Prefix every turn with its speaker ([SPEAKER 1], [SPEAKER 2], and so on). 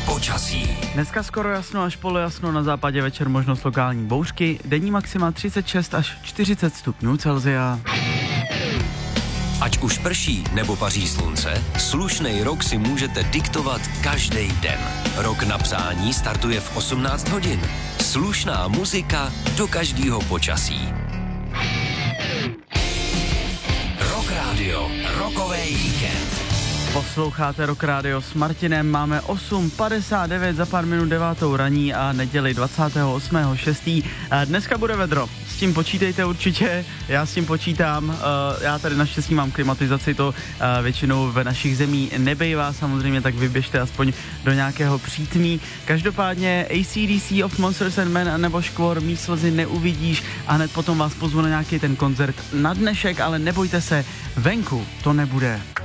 [SPEAKER 1] Počasí.
[SPEAKER 2] Dneska skoro jasno až polojasno, na západě večer možnost lokální bouřky, denní maxima 36 až 40 stupňů Celsia.
[SPEAKER 1] Ať už prší nebo paří slunce, slušnej rok si můžete diktovat každý den. Rok na přání startuje v 18 hodin. Slušná muzika do každého počasí. Rock Radio, rokovej víkend.
[SPEAKER 2] Posloucháte Rock Radio s Martinem, máme 8:59, za pár minut 9. raní a neděli 28.6. Dneska bude vedro, s tím počítejte určitě, já s tím počítám, já tady naštěstí mám klimatizaci, to většinou ve našich zemí nebejvá samozřejmě, tak vyběžte aspoň do nějakého přítmí. Každopádně AC/DC of Monsters and Men nebo Škvor, Mý slzy neuvidíš a hned potom vás pozvu na nějaký ten koncert na dnešek, ale nebojte se, venku to nebude.